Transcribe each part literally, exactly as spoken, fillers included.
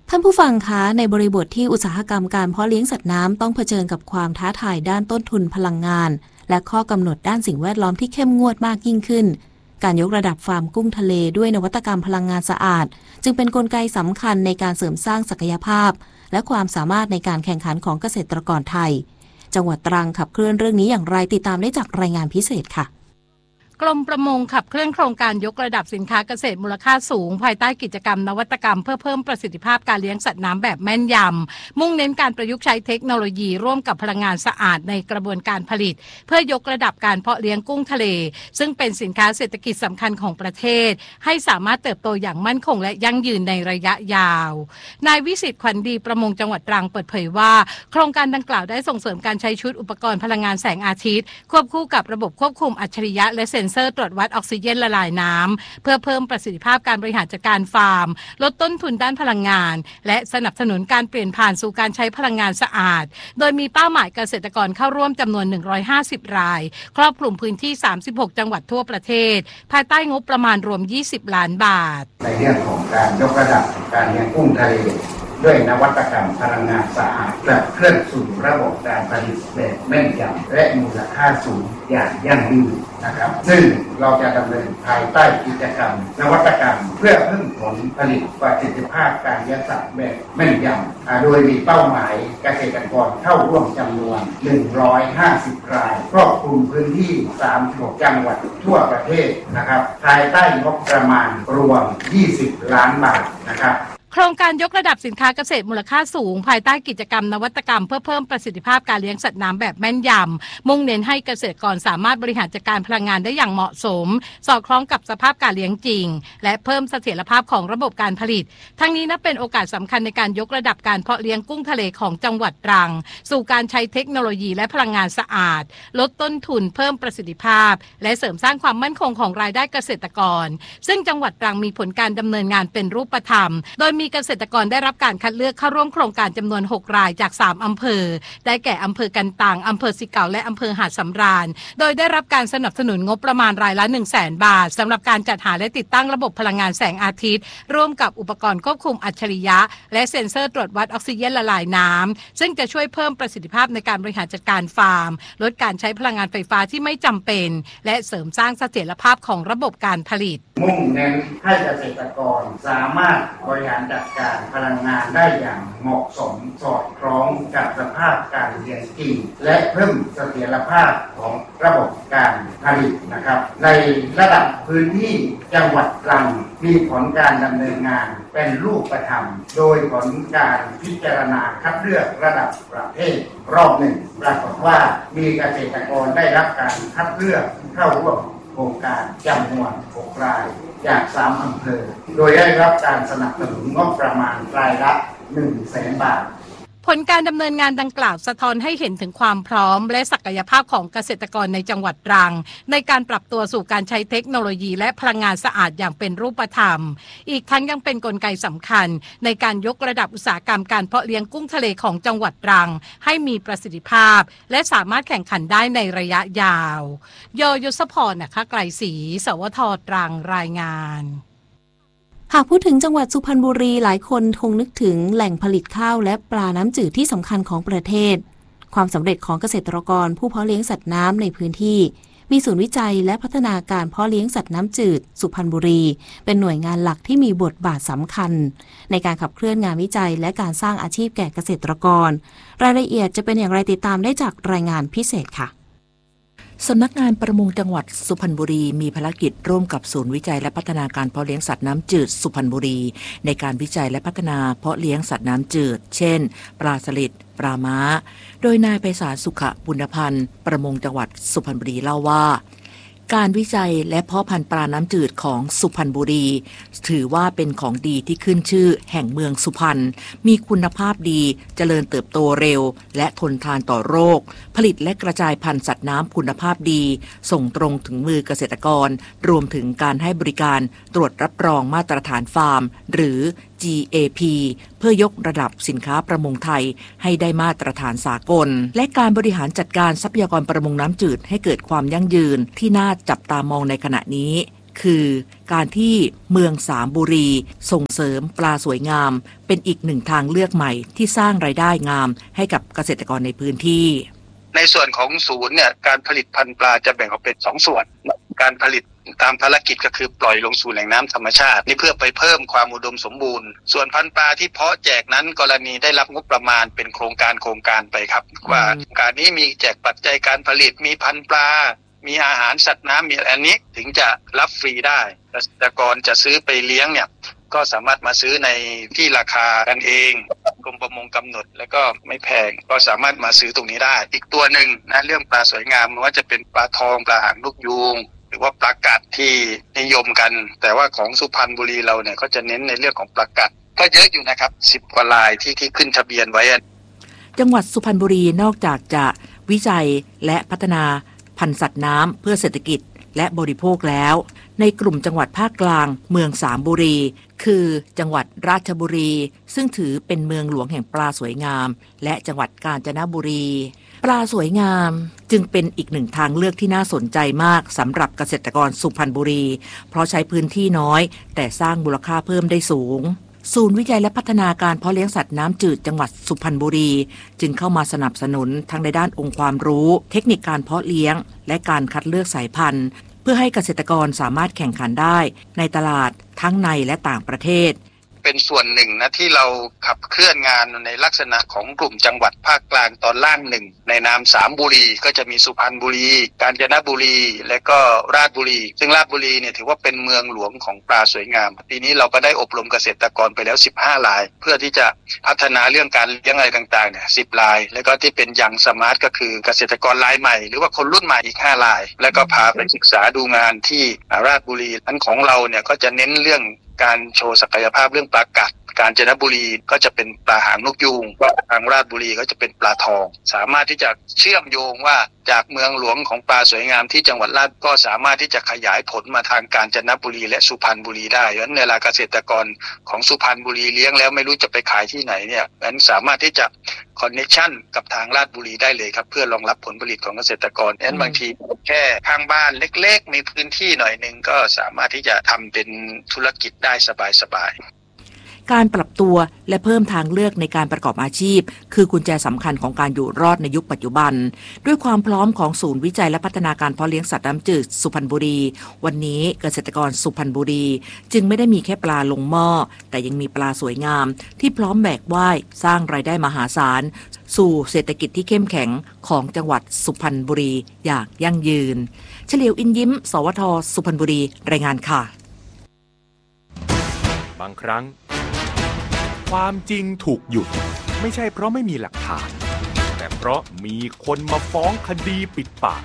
ท่านผู้ฟังคะในบริบทที่อุตสาหกรรมการเพาะเลี้ยงสัตว์น้ำต้องเผชิญกับความท้าทายด้านต้นทุนพลังงานและข้อกำหนดด้านสิ่งแวดล้อมที่เข้มงวดมากยิ่งขึ้นการยกระดับฟาร์มกุ้งทะเลด้วยนวัตกรรมพลังงานสะอาดจึงเป็นกลไกสำคัญในการเสริมสร้างศักยภาพและความสามารถในการแข่งขันของเกษตรกรไทยจังหวัดตรังขับเคลื่อนเรื่องนี้อย่างไรติดตามได้จากรายงานพิเศษค่ะกรมประมงขับเคลื่อนโครงการยกระดับสินค้าเกษตรมูลค่าสูงภายใต้กิจกรรมนวัตกรรมเพื่อเพิ่มประสิทธิภาพการเลี้ยงสัตว์น้ำแบบแม่นยำมุ่งเน้นการประยุกต์ใช้เทคโนโลยีร่วมกับพลังงานสะอาดในกระบวนการผลิตเพื่อยกระดับการเพาะเลี้ยงกุ้งทะเลซึ่งเป็นสินค้าเศรษฐกิจสำคัญของประเทศให้สามารถเติบโตอย่างมั่นคงและยั่งยืนในระยะยาวนายวิสิทธิ์ขวัญดีประมงจังหวัดตรังเปิดเผยว่าโครงการดังกล่าวได้ส่งเสริมการใช้ชุดอุปกรณ์พลังงานแสงอาทิตย์ควบคู่กับระบบควบคุมอัจฉริยะและเซ็นเซอร์ตรวจวัดออกซิเจนละลายน้ำเพื่อเพิ่มประสิทธิภาพการบริหารจัดการฟาร์มลดต้นทุนด้านพลังงานและสนับสนุนการเปลี่ยนผ่านสู่การใช้พลังงานสะอาดโดยมีเป้าหมายเกษตรกรเข้าร่วมจำนวนหนึ่งร้อยห้าสิบรายครอบคลุมพื้นที่สามสิบหกจังหวัดทั่วประเทศภายใต้งบประมาณรวมยี่สิบล้านบาทในเรื่องของการยกระดับการเลี้ยงกุ้งทะเลด้วยนวัตกรรมพลังงานสะอาดและเคลื่อนสู่ระบบการผลิตแบบแม่นยำและมูลค่าสูงอย่างยั่งยืนนะครับซึ่งเราจะดำเนินภายใต้กิจกรรมนวัตกรรมเพื่อเพิ่มผลผลิตประสิทธิภาพการเลี้ยงสัตว์แบบแม่นยำโดยมีเป้าหมายเกษตรกรเข้าร่วมจำนวนหนึ่งร้อยห้าสิบรายครอบคลุมพื้นที่สามสิบหกจังหวัดทั่วประเทศนะครับภายใต้งบประมาณรวมยี่สิบล้านบาทนะครับโครงการยกระดับสินค้าเกษตรมูลค่าสูงภายใต้กิจกรรมนวัตกรรมเพื่อเพิ่มประสิทธิภาพการเลี้ยงสัตว์น้ำแบบแม่นยำมุ่งเน้นให้เกษตรกรสามารถบริหารจัดการพลังงานได้อย่างเหมาะสมสอดคล้องกับสภาพการเลี้ยงจริงและเพิ่มเสถียรภาพของระบบการผลิตทั้งนี้นับเป็นโอกาสสำคัญในการยกระดับการเพาะเลี้ยงกุ้งทะเลของจังหวัดตรังสู่การใช้เทคโนโลยีและพลังงานสะอาดลดต้นทุนเพิ่มประสิทธิภาพและเสริมสร้างความมั่นคงของรายได้เกษตรกรซึ่งจังหวัดตรังมีผลการดำเนินงานเป็นรูปธรรมโดยมีเกษตรกรได้รับการคัดเลือกเข้าร่วมโครงการจำนวนหกรายจากสามอำเภอได้แก่อำเภอกันตังอำเภอสิเก่าและอำเภอหาดสำราญโดยได้รับการสนับสนุนงบประมาณรายละ หนึ่งแสน บาทสำหรับการจัดหาและติดตั้งระบบพลังงานแสงอาทิตย์ร่วมกับอุปกรณ์ควบคุมอัจฉริยะและเซ็นเซอร์ตรวจวัดออกซิเจนละลายน้ำซึ่งจะช่วยเพิ่มประสิทธิภาพในการบริหารจัดการฟาร์มลดการใช้พลังงานไฟฟ้าที่ไม่จำเป็นและเสริมสร้างเสถียรภาพของระบบการผลิตมุ่งเน้นให้เกษตรกรสามารถบริหารจัดการพลังงานได้อย่างเหมาะสมสอดคล้องกับสภาพการเลี้ยงจริงและเพิ่มเสถียรภาพของระบบการผลิตนะครับในระดับพื้นที่จังหวัดตรังมีผลการดำเนินงานเป็นรูปธรรมโดยผลการพิจารณาคัดเลือกระดับประเทศรอบหนึ่งปรากฏว่ามีเกษตรกรได้รับการคัดเลือกเข้าร่วมโครงการจำนวนหกรายจากสามอำเภอโดยได้รับการสนับสนุนงบประมาณรายละหนึ่งแสนบาทผลการดำเนินงานดังกล่าวสะท้อนให้เห็นถึงความพร้อมและศักยภาพของเกษตรกรในจังหวัดตรังในการปรับตัวสู่การใช้เทคโนโลยีและพลังงานสะอาดอย่างเป็นรูปธรรมอีกทั้งยังเป็นกลไกสำคัญในการยกระดับอุตสาหกรรมการเพาะเลี้ยงกุ้งทะเลของจังหวัดตรังให้มีประสิทธิภาพและสามารถแข่งขันได้ในระยะยาวยอยศพรนะคะไกรศรีสวทตรังรายงานหากพูดถึงจังหวัดสุพรรณบุรีหลายคนคงนึกถึงแหล่งผลิตข้าวและปลาน้ำจืดที่สำคัญของประเทศความสำเร็จของเกษตรกรผู้เพาะเลี้ยงสัตว์น้ำในพื้นที่มีศูนย์วิจัยและพัฒนาการเพาะเลี้ยงสัตว์น้ำจืดสุพรรณบุรีเป็นหน่วยงานหลักที่มีบทบาทสำคัญในการขับเคลื่อนงานวิจัยและการสร้างอาชีพแก่เกษตรกรรายละเอียดจะเป็นอย่างไรติดตามได้จากรายงานพิเศษค่ะสำนักงานประมงจังหวัดสุพรรณบุรีมีภารกิจร่วมกับศูนย์วิจัยและพัฒนาการเพาะเลี้ยงสัตว์น้ำจืดสุพรรณบุรีในการวิจัยและพัฒนาเพาะเลี้ยงสัตว์น้ำจืดเช่นปลาสลิดปลาม้าโดยนายไพศาลสุขบุญพันธ์ประมงจังหวัดสุพรรณบุรีเล่าว่าการวิจัยและเพาะพันธุ์ปลาน้ำจืดของสุพรรณบุรีถือว่าเป็นของดีที่ขึ้นชื่อแห่งเมืองสุพรรณมีคุณภาพดีเจริญเติบโตเร็วและทนทานต่อโรคผลิตและกระจายพันธุ์สัตว์น้ำคุณภาพดีส่งตรงถึงมือเกษตรกรรวมถึงการให้บริการตรวจรับรองมาตรฐานฟาร์มหรือ จี เอ พี เพื่อยกระดับสินค้าประมงไทยให้ได้มาตรฐานสากลและการบริหารจัดการทรัพยากรประมงน้ำจืดให้เกิดความยั่งยืนที่น่าจับตามองในขณะนี้คือการที่เมืองสามบุรีส่งเสริมปลาสวยงามเป็นอีกหนึ่งทางเลือกใหม่ที่สร้างรายได้งามให้กับเกษตรกรในพื้นที่ในส่วนของศูนย์เนี่ยการผลิตพันธุ์ปลาจะแบ่งออกเป็นสองส่วนการผลิตตามภารกิจก็คือปล่อยลงสู่แหล่งน้ำธรรมชาตินี่เพื่อไปเพิ่มความอุดมสมบูรณ์ส่วนพันธุ์ปลาที่เพาะแจกนั้นกรณีได้รับงบประมาณเป็นโครงการโครงการไปครับว่าโครงการนี้มีแจกปัจจัยการผลิตมีพันธุ์ปลามีอาหารสัตว์น้ำมีอันนี้ถึงจะรับฟรีได้เกษตรกรจะซื้อไปเลี้ยงเนี่ยก็สามารถมาซื้อในที่ราคากันเองกรมประมงกำหนดแล้วก็ไม่แพงก็สามารถมาซื้อตรงนี้ได้อีกตัวหนึ่งนะเรื่องปลาสวยงามไม่ว่าจะเป็นปลาทองปลาหางนกยูงหรือว่าปลากัดที่นิยมกันแต่ว่าของสุพรรณบุรีเราเนี่ยก็จะเน้นในเรื่องของปลากัดก็เยอะอยู่นะครับสิบกว่ารายที่ที่ขึ้นทะเบียนไว้จังหวัดสุพรรณบุรีนอกจากจะวิจัยและพัฒนาพันธุ์สัตว์น้ำเพื่อเศรษฐกิจและบริโภคแล้วในกลุ่มจังหวัดภาคกลางเมืองสามบุรีคือจังหวัดราชบุรีซึ่งถือเป็นเมืองหลวงแห่งปลาสวยงามและจังหวัดกาญจนบุรีปลาสวยงามจึงเป็นอีกหนึ่งทางเลือกที่น่าสนใจมากสำหรับเกษตรกรสุพรรณบุรีเพราะใช้พื้นที่น้อยแต่สร้างมูลค่าเพิ่มได้สูงศูนย์วิจัยและพัฒนาการเพาะเลี้ยงสัตว์น้ำจืดจังหวัดสุพรรณบุรีจึงเข้ามาสนับสนุนทั้งในด้านองค์ความรู้เทคนิคการเพาะเลี้ยงและการคัดเลือกสายพันธุ์เพื่อให้เกษตรกรสามารถแข่งขันได้ในตลาดทั้งในและต่างประเทศเป็นส่วนหนึ่งนะที่เราขับเคลื่อนงานในลักษณะของกลุ่มจังหวัดภาคกลางตอนล่างหนึ่งในนามสามบุรีก็จะมีสุพรรณบุรีกาญจนบุรีและก็ราชบุรีซึ่งราชบุรีเนี่ยถือว่าเป็นเมืองหลวงของปลาสวยงามปีนี้เราก็ได้อบรมเกษตรกรไปแล้วสิบห้ารายเพื่อที่จะพัฒนาเรื่องการเลี้ยงอะไรต่างๆเนี่ยสิบรายแล้วก็ที่เป็นยังสมาร์ทก็คือเกษตรกรรายใหม่หรือว่าคนรุ่นใหม่อีกห้ารายแล้วก็พาไปศึกษาดูงานที่ราชบุรีอันของเราเนี่ยก็จะเน้นเรื่องการโชว์ศักยภาพเรื่องปลากัดกาญจนบุรีก็จะเป็นปลาหางนกยูงทางราชบุรีก็จะเป็นปลาทองสามารถที่จะเชื่อมโยงว่าจากเมืองหลวงของปลาสวยงามที่จังหวัดราชก็สามารถที่จะขยายผลมาทางกาญจนบุรีและสุพรรณบุรีได้เพราะฉะนั้นเวลาเกษตรกรของสุพรรณบุรีเลี้ยงแล้วไม่รู้จะไปขายที่ไหนเนี่ยนั้นสามารถที่จะคอนเนคชั่นกับทางราชบุรีได้เลยครับเพื่อรองรับผลผลิตของเกษตรกรนั้นบางทีแค่ข้างบ้านเล็กๆมีพื้นที่หน่อยนึงก็สามารถที่จะทำเป็นธุรกิจได้สบายๆการปรับตัวและเพิ่มทางเลือกในการประกอบอาชีพคือกุญแจสำคัญของการอยู่รอดในยุคปัจจุบันด้วยความพร้อมของศูนย์วิจัยและพัฒนาการเพาะเลี้ยงสัตว์น้ำจืดสุพรรณบุรีวันนี้เกษตรกรสุพรรณบุรีจึงไม่ได้มีแค่ปลาลงหม้อแต่ยังมีปลาสวยงามที่พร้อมแบกว่ายสร้างรายได้มหาศาลสู่เศรษฐกิจที่เข้มแข็งของจังหวัดสุพรรณบุรีอย่างยั่งยืนเฉลียวอินยิ้มสวทสุพรรณบุรีรายงานค่ะบางครั้งความจริงถูกหยุดไม่ใช่เพราะไม่มีหลักฐานแต่เพราะมีคนมาฟ้องคดีปิดปาก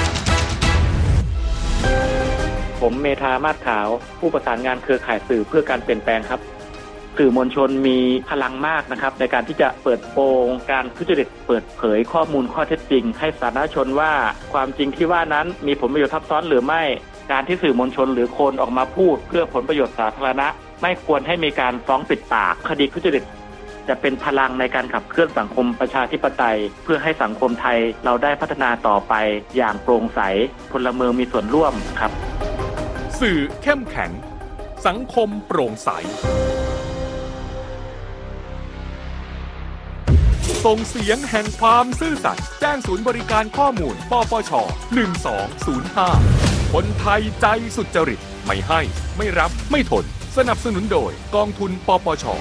ผมเมธามาศขาวผู้ประสานงานเครือข่ายสื่อเพื่อการเปลี่ยนแปลงครับสื่อมวลชนมีพลังมากนะครับในการที่จะเปิดโปงการทุจริตเปิดเผยข้อมูลข้อเท็จจริงให้สาธารณชนว่าความจริงที่ว่านั้นมีผลประโยชน์ทับซ้อนหรือไม่การที่สื่อมวลชนหรือคนออกมาพูดเพื่อผลประโยชน์สาธารณะไม่ควรให้มีการฟ้องปิดปากคดีทุจริตจะเป็นพลังในการขับเคลื่อนสังคมประชาธิปไตยเพื่อให้สังคมไทยเราได้พัฒนาต่อไปอย่างโปร่งใสพลเมืองมีส่วนร่วมครับสื่อเข้มแข็งสังคมโปร่งใสส่งเสียงแห่งความซื่อสัตย์แจ้งศูนย์บริการข้อมูลปปชหนึ่งสองศูนย์ห้าคนไทยใจสุจริตไม่ให้ไม่รับไม่ทนสนับสนุนโดยกองทุนปปช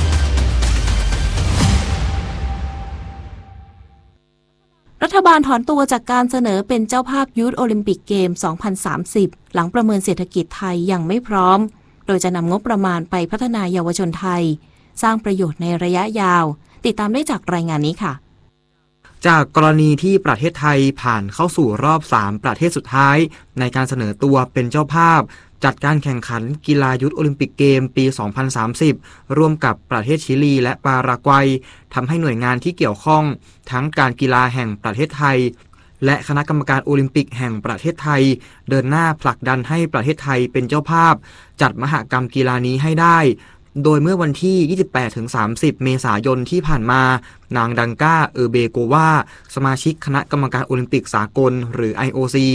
รัฐบาลถอนตัวจากการเสนอเป็นเจ้าภาพยูทโอลิมปิกเกม สองพันสามสิบ หลังประเมินเศรษฐกิจไทยยังไม่พร้อมโดยจะนำงบประมาณไปพัฒนาเยาวชนไทยสร้างประโยชน์ในระยะยาวติดตามได้จากรายงานนี้ค่ะจากกรณีที่ประเทศไทยผ่านเข้าสู่รอบสามประเทศสุดท้ายในการเสนอตัวเป็นเจ้าภาพจัดการแข่งขันกีฬายุทธโอลิมปิกเกมปี สองพันสามสิบ ร่วมกับประเทศชิลีและปารากวัยทำให้หน่วยงานที่เกี่ยวข้องทั้งการกีฬาแห่งประเทศไทยและคณะกรรมการโอลิมปิกแห่งประเทศไทยเดินหน้าผลักดันให้ประเทศไทยเป็นเจ้าภาพจัดมหกรรมกีฬานี้ให้ได้โดยเมื่อวันที่ ยี่สิบแปดถึงสามสิบ เมษายนที่ผ่านมานางดังก้าเออเบโกวาสมาชิกคณะกรรมการโอลิมปิกสากลหรือ ไอ โอ ซี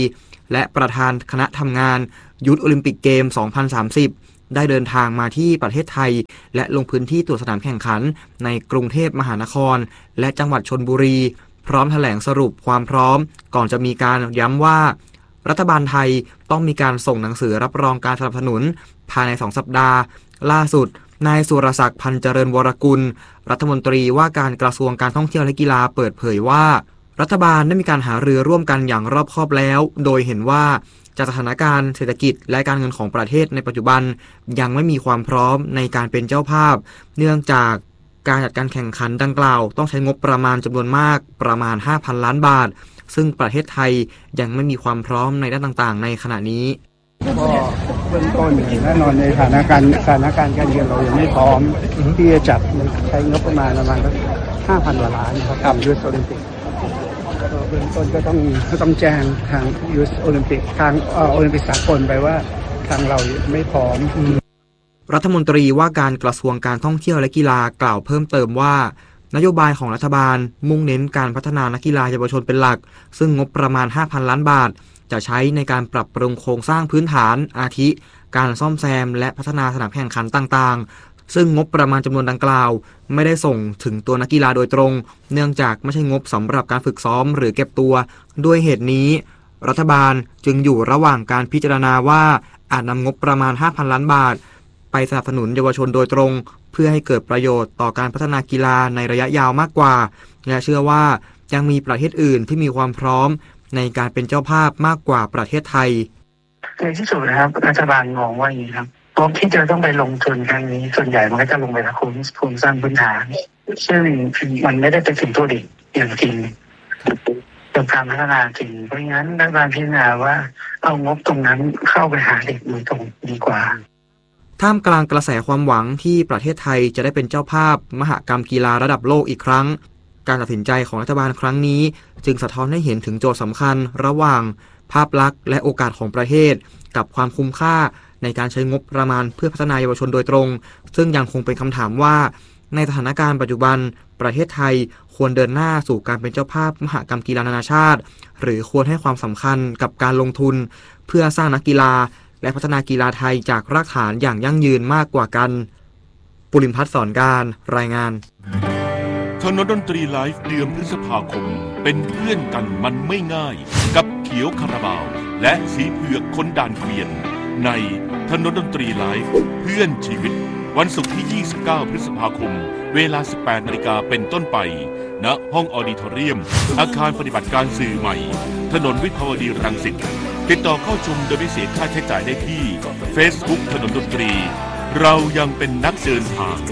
และประธานคณะทำงานยุทธโอลิมปิกเกม สองพันสามสิบ ได้เดินทางมาที่ประเทศไทยและลงพื้นที่ตรวจสนามแข่งขันในกรุงเทพมหานครและจังหวัดชลบุรีพร้อมแถลงสรุปความพร้อมก่อนจะมีการย้ำว่ารัฐบาลไทยต้องมีการส่งหนังสือรับรองการสนับสนุนภายในสองสัปดาห์ล่าสุดนายสุรศักดิ์พันเจริญวรกุลรัฐมนตรีว่าการกระทรวงการท่องเที่ยวและกีฬาเปิดเผยว่ารัฐบาลได้มีการหารือร่วมกันอย่างรอบคอบแล้วโดยเห็นว่าจากสถานการณ์เศรษฐกิจและการเงินของประเทศในปัจจุบันยังไม่มีความพร้อมในการเป็นเจ้าภาพเนื่องจากการจัดการแข่งขันดังกล่าวต้องใช้งบประมาณจำนวนมากประมาณ ห้าพัน ล้านบาทซึ่งประเทศไทยยังไม่มีความพร้อมในด้านต่างๆในขณะนี้ก็เบื้องต้นแน่นอนในสถานการณ์สถานการณ์การเงินเรายังไม่พร้อมที่จะจัดใช้งบประมาณประมาณ ห้าพัน กว่าล้านครับทำยูเอสโอลิมปิกเบื้องต้นก็ต้องก็ต้องแจ้งทางยูเอสโอลิมปิกทางโอลิมปิกสากลไปว่าทางเราไม่พร้อมรัฐมนตรีว่าการกระทรวงการท่องเที่ยวและกีฬากล่าวเพิ่มเติมว่านโยบายของรัฐบาลมุ่งเน้นการพัฒนานักกีฬาเยาวชนเป็นหลักซึ่งงบประมาณ ห้าพัน ล้านบาทจะใช้ในการปรับปรุงโครงสร้างพื้นฐานอาทิการซ่อมแซมและพัฒนาสนามแข่งขันต่างๆซึ่งงบประมาณจำนวนดังกล่าวไม่ได้ส่งถึงตัวนักกีฬาโดยตรงเนื่องจากไม่ใช่งบสำหรับการฝึกซ้อมหรือเก็บตัวด้วยเหตุนี้รัฐบาลจึงอยู่ระหว่างการพิจารณาว่าอาจนำงบประมาณ ห้าพัน ล้านบาทไปสนับสนุนเยาวชนโดยตรงเพื่อให้เกิดประโยชน์ต่อการพัฒนากีฬาในระยะยาวมากกว่าและเชื่อว่ายังมีประเทศอื่นที่มีความพร้อมในการเป็นเจ้าภาพมากกว่าประเทศไทยในที่สุดนะครับรัฐบาลมองว่าอย่างนี้ครับงบที่จะต้องไปลงทุนครั้งนี้ส่วนใหญ่มันก็จะลงไปในโครงสร้างพื้นฐานซึ่งมันไม่ได้เป็นสิ่งตัวดีอย่างจริงกับการพัฒนาจริงเพราะงั้นรัฐบาลพิจารณาว่าเอางบตรงนั้นเข้าไปหาเด็กโดยตรงดีกว่าท่ามกลางกระแสความหวังที่ประเทศไทยจะได้เป็นเจ้าภาพมหกรรมกีฬาระดับโลกอีกครั้งการตัดสินใจของรัฐบาลครั้งนี้จึงสะท้อนให้เห็นถึงโจทย์สำคัญระหว่างภาพลักษณ์และโอกาสของประเทศกับความคุ้มค่าในการใช้งบประมาณเพื่อพัฒนาเยาวชนโดยตรงซึ่งยังคงเป็นคำถามว่าในสถานการณ์ปัจจุบันประเทศไทยควรเดินหน้าสู่การเป็นเจ้าภาพมหกรรมกีฬานานาชาติหรือควรให้ความสำคัญกับการลงทุนเพื่อสร้างนักกีฬาและพัฒนากีฬาไทยจากรากฐานอย่างยั่งยืนมากกว่ากันปุริมพัฒน์สอนการรายงานถนนดนตรีไลฟ์เดือนพฤษภาคมเป็นเพื่อนกันมันไม่ง่ายกับเขียวคาราบาวและสีเผือกคนด่านเกวียนในถนนดนตรีไลฟ์เพื่อนชีวิตวันศุกร์ที่ยี่สิบเก้าพฤษภาคมเวลา สิบแปดนาฬิกาเป็นต้นไปณห้องออดิทอเรียมอาคารปฏิบัติการสื่อใหม่ถนนวิภาวดีรังสิตติดต่อเข้าชมโดยไม่เสียค่าใช้จ่ายได้ที่ Facebook ถนนดนตรีเรายังเป็นนักเดินทาง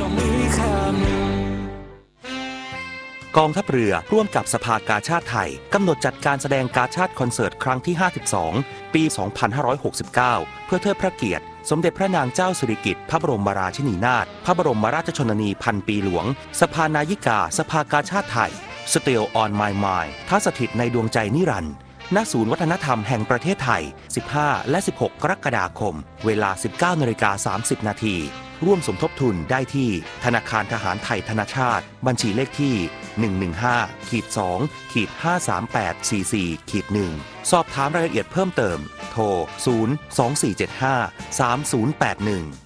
กองทัพเรือร่วมกับสภากาชาดไทยกำหนดจัดการแสดงกาชาดคอนเสิร์ตครั้งที่ห้าสิบสองปีสองพันห้าร้อยหกสิบเก้าเพื่อเทิดพระเกียรติสมเด็จพระนางเจ้าสิริกิติ์พระบรมราชินีนาถพระบรมราชชนนีพันปีหลวงสภานายิกาสภากาชาดไทย Still on my mind ท้าสถิตในดวงใจนิรันดร์ณศูนย์วัฒนธรรมแห่งประเทศไทยสิบห้าและสิบหกกรกฎาคมเวลา สิบเก้านาฬิกาสามสิบนาทีร่วมสมทบทุนได้ที่ธนาคารทหารไทยธนชาติบัญชีเลขที่ หนึ่ง หนึ่ง ห้า สอง ห้า สาม แปด สี่ สี่ หนึ่ง สอบถามรายละเอียดเพิ่มเติมโทรศูนย์ สอง สี่ เจ็ด ห้า สาม ศูนย์ แปด หนึ่ง